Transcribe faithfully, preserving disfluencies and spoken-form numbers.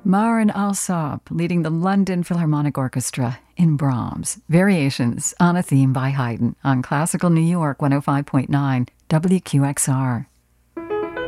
Marin Alsop leading the London Philharmonic Orchestra in Brahms, Variations on a Theme by Haydn on Classical New York one oh five point nine W Q X R.